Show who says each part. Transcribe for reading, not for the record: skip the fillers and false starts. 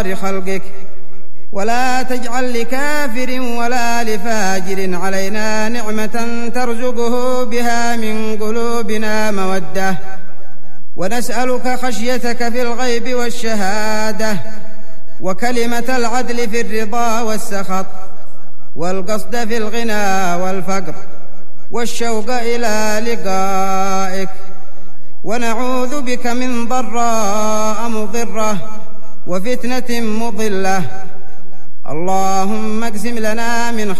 Speaker 1: خلقك، ولا تجعل لكافر ولا لفاجر علينا نعمة ترزقه بها من قلوبنا مودة، ونسألك خشيتك في الغيب والشهادة، وكلمة العدل في الرضا والسخط، والقصد في الغنى والفقر، والشوق إلى لقائك. ونعوذ بك من ضراء مضرة وفتنة مضلة. اللهم اقسم لنا من